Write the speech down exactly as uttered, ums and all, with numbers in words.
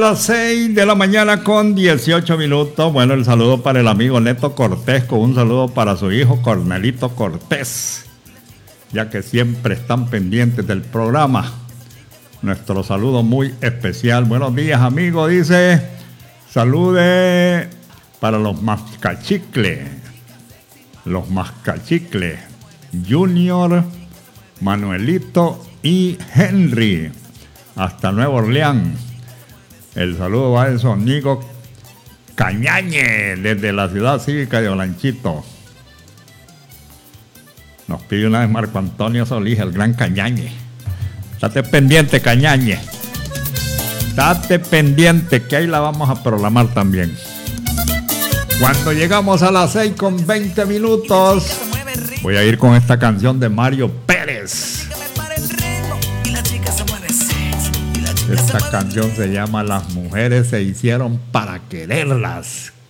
Las seis de la mañana con dieciocho minutos. Bueno, el saludo para el amigo Neto Cortés, con un saludo para su hijo Cornelito Cortés, ya que siempre están pendientes del programa. Nuestro saludo muy especial. Buenos días, amigo, dice. Salude para los mascachicles. Los mascachicles. Junior, Manuelito y Henry. Hasta Nueva Orleans. El saludo va de su amigo Cañañe, desde la ciudad cívica de Olanchito. Nos pide una vez Marco Antonio Solís, el gran Cañañe. Estate pendiente, Cañañe. Estate pendiente, que ahí la vamos a programar también. Cuando llegamos a las seis con veinte minutos, voy a ir con esta canción de Mario Pérez. Esta canción se llama Las mujeres se hicieron para quererlas.